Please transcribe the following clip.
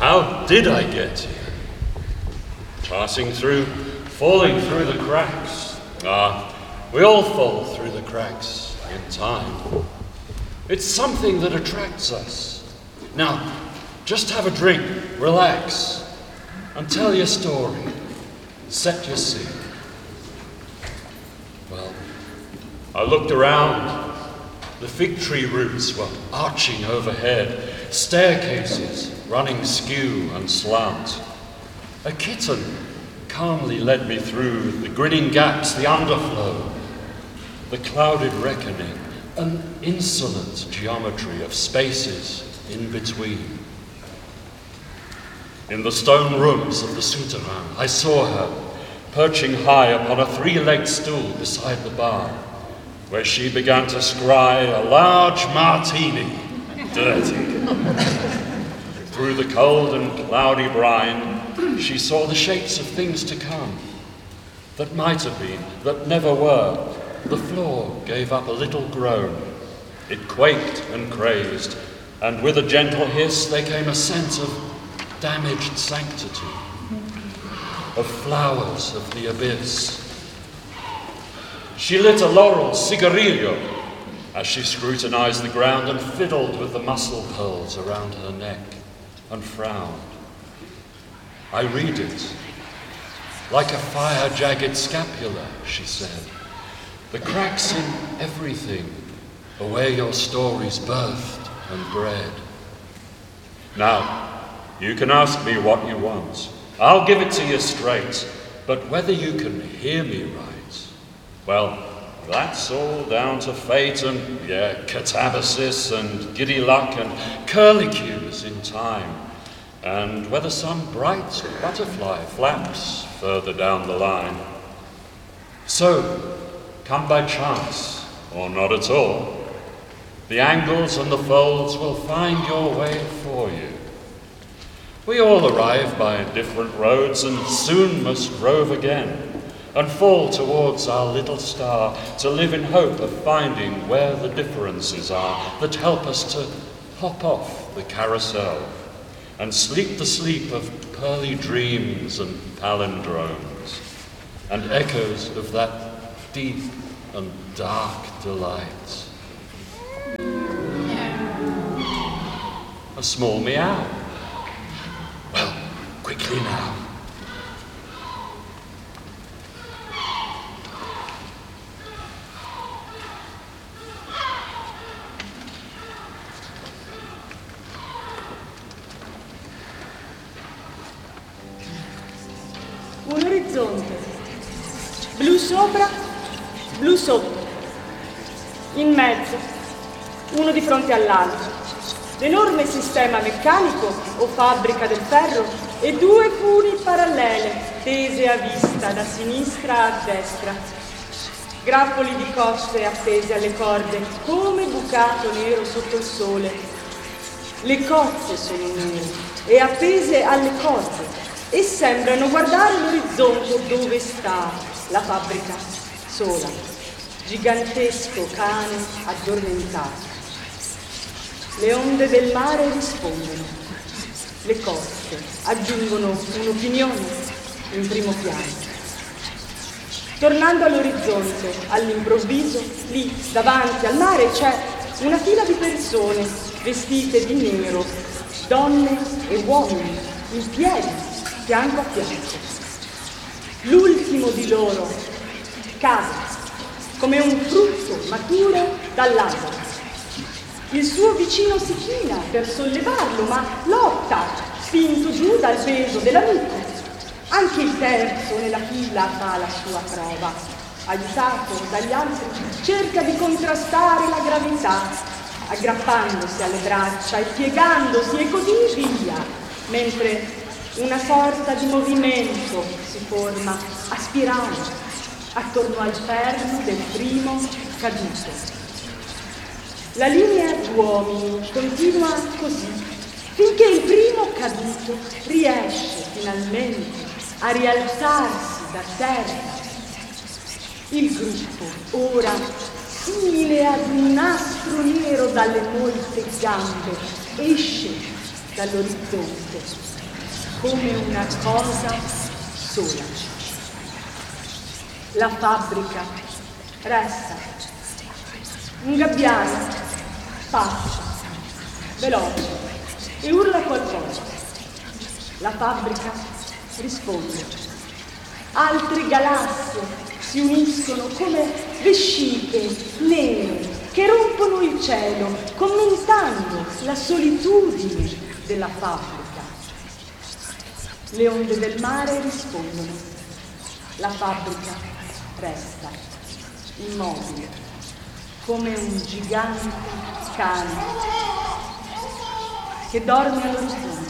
How did I get here? Passing through, falling through the cracks. We all fall through the cracks in time. It's something that attracts us. Now, just have a drink, relax, and tell your story. Set your scene. Well, I looked around. The fig tree roots were arching overhead, staircases running skew and slant. A kitten calmly led me through the grinning gaps, the underflow, the clouded reckoning, an insolent geometry of spaces in between. In the stone rooms of the souterrain, I saw her perching high upon a three-legged stool beside the bar, where she began to scry a large martini, dirty. Through the cold and cloudy brine, she saw the shapes of things to come, that might have been, that never were. The floor gave up a little groan. It quaked and crazed, and with a gentle hiss there came a sense of damaged sanctity, of flowers of the abyss. She lit a laurel cigarillo as she scrutinized the ground and fiddled with the muscle curls around her neck and frowned. I read it. Like a fire-jagged scapula, she said. The cracks in everything are where your story's birthed and bred. Now, you can ask me what you want. I'll give it to you straight, but whether you can hear me right, well, that's all down to fate and, catabasis and giddy luck and curlicues in time, and whether some bright butterfly flaps further down the line. So, come by chance, or not at all, the angles and the folds will find your way for you. We all arrive by different roads and soon must rove again and fall towards our little star to live in hope of finding where the differences are that help us to hop off the carousel and sleep the sleep of pearly dreams and palindromes and echoes of that deep and dark delight. A small meow. Well, quickly now. Un orizzonte, blu sopra, blu sotto, in mezzo, uno di fronte all'altro. L'enorme sistema meccanico o fabbrica del ferro e due funi parallele tese a vista da sinistra a destra. Grappoli di cozze appese alle corde come bucato nero sotto il sole. Le cozze sono nere e appese alle corde e sembrano guardare l'orizzonte dove sta la fabbrica sola. Gigantesco cane addormentato. Le onde del mare rispondono. Le coste aggiungono un'opinione in primo piano. Tornando all'orizzonte, all'improvviso, lì, davanti al mare, c'è una fila di persone vestite di nero, donne e uomini, in piedi, fianco a fianco. L'ultimo di loro cade, come un frutto maturo dall'albero. Il suo vicino si china per sollevarlo, ma lotta, spinto giù dal peso dell'amico. Anche il terzo nella fila fa la sua prova. Aiutato dagli altri, cerca di contrastare la gravità, aggrappandosi alle braccia e piegandosi e così via, mentre una sorta di movimento si forma a spirale attorno al fermo del primo caduto. La linea di uomini continua così, finché il primo caduto riesce finalmente a rialzarsi da terra. Il gruppo, ora, simile ad un nastro nero dalle molte gambe, esce dall'orizzonte come una cosa sola. La fabbrica resta. Un gabbiano passa, veloce, e urla qualcosa. La fabbrica risponde. Altre galassie si uniscono come vesciche nere che rompono il cielo, commentando la solitudine della fabbrica. Le onde del mare rispondono. La fabbrica resta immobile, come un gigante cane che dorme all'orizzonte.